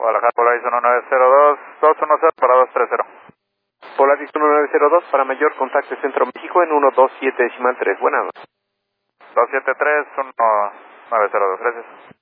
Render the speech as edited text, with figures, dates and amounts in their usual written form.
Guadalajara, Polaris 1902, 210 para 230. Polaris 1902 para mayor, contacte Centro México en 127.3. Buenas noches. 273, 1902, gracias.